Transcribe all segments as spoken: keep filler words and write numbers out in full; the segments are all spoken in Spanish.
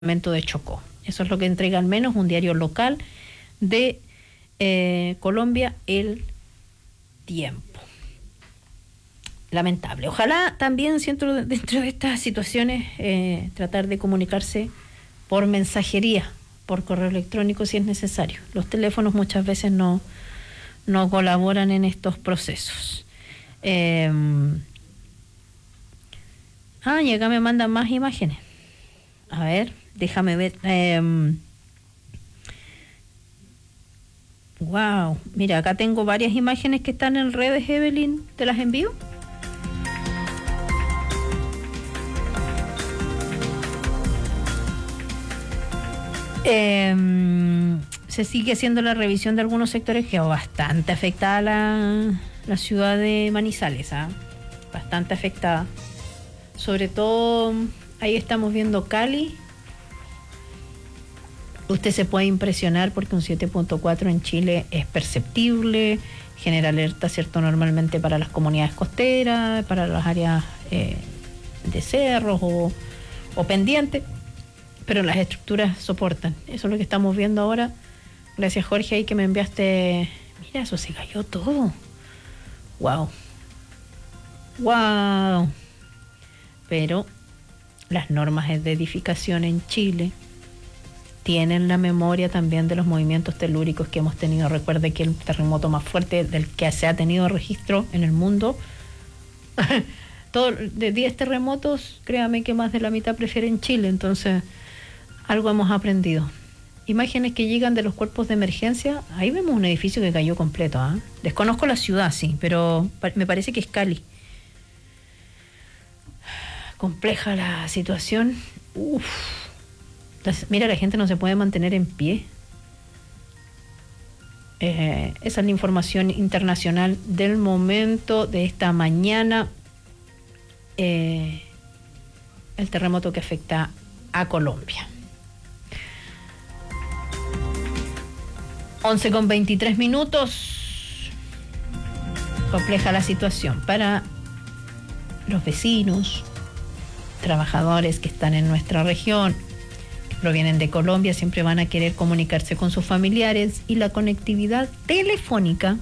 de Chocó. Eso es lo que entrega al menos un diario local de eh, Colombia, El Tiempo. Lamentable. Ojalá también dentro de, dentro de estas situaciones eh, tratar de comunicarse por mensajería, por correo electrónico si es necesario. Los teléfonos muchas veces no, no colaboran en estos procesos. Eh, ah, y acá me mandan más imágenes. A ver, déjame ver. Eh, wow, mira, acá tengo varias imágenes que están en redes, Evelyn. ¿Te las envío? Eh, se sigue haciendo la revisión de algunos sectores que bastante afectada la, la ciudad de Manizales, ¿eh? Bastante afectada. Sobre todo, ahí estamos viendo Cali. Usted se puede impresionar porque un siete punto cuatro en Chile es perceptible, genera alerta, ¿cierto? Normalmente para las comunidades costeras, para las áreas eh, de cerros o, o pendientes, pero las estructuras soportan. Eso es lo que estamos viendo ahora. Gracias, Jorge, ahí que me enviaste. Mira, eso se cayó todo. Wow. Wow. Pero las normas de edificación en Chile tienen la memoria también de los movimientos telúricos que hemos tenido. Recuerde que el terremoto más fuerte del que se ha tenido registro en el mundo, todo, de diez terremotos, créame que más de la mitad prefieren Chile. Entonces, algo hemos aprendido. Imágenes que llegan de los cuerpos de emergencia. Ahí vemos un edificio que cayó completo, ¿eh? Desconozco la ciudad, sí, pero me parece que es Cali. Compleja la situación. Uf. Mira, la gente no se puede mantener en pie. Eh, esa es la información internacional del momento de esta mañana. Eh, el terremoto que afecta a Colombia. once con veintitrés minutos. Compleja la situación para los vecinos, trabajadores que están en nuestra región, que provienen de Colombia, siempre van a querer comunicarse con sus familiares y la conectividad telefónica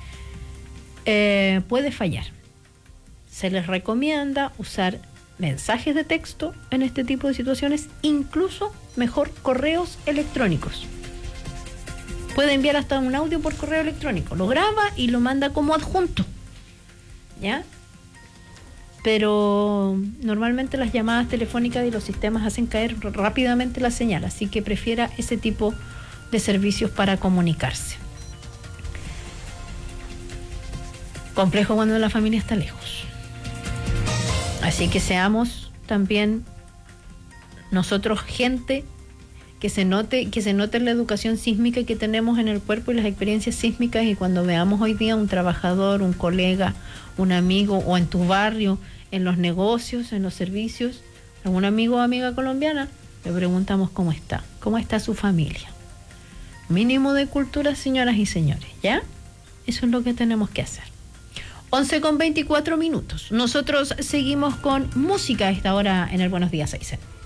eh, puede fallar. Se les recomienda usar mensajes de texto en este tipo de situaciones, incluso mejor correos electrónicos. Puede enviar hasta un audio por correo electrónico, lo graba y lo manda como adjunto, ¿ya? Pero normalmente las llamadas telefónicas y los sistemas hacen caer rápidamente la señal, así que prefiera ese tipo de servicios para comunicarse. Complejo cuando la familia está lejos. Así que seamos también nosotros gente que se note, que se note la educación sísmica que tenemos en el cuerpo y las experiencias sísmicas, y cuando veamos hoy día un trabajador, un colega, un amigo, o en tu barrio, en los negocios, en los servicios, algún amigo o amiga colombiana, le preguntamos cómo está, cómo está su familia. Mínimo de cultura, señoras y señores, ¿ya? Eso es lo que tenemos que hacer. once con veinticuatro minutos. Nosotros seguimos con música a esta hora en el Buenos Días, Aysén.